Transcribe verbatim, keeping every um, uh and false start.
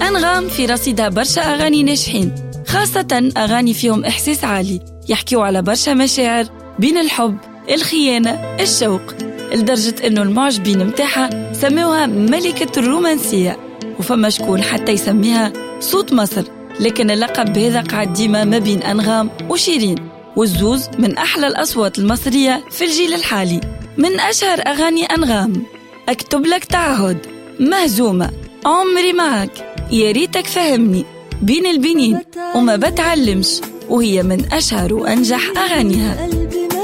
أنغام في رصيدها برشا أغاني ناجحين، خاصة أغاني فيهم إحساس عالي يحكيوا على برشا مشاعر بين الحب، الخيانة، الشوق، لدرجة أنه المعجبين متاحة سموها ملكة الرومانسية، وفما شكون حتى يسميها صوت مصر. لكن اللقب هذا قاعد ديما ما بين أنغام وشيرين، والزوز من أحلى الأصوات المصرية في الجيل الحالي. من أشهر أغاني أنغام أكتب لك تعهد، مهزومة، عمري معك، يا ريتك فهمني، بين البنين، وما بتعلمش، وهي من أشهر وأنجح أغانيها.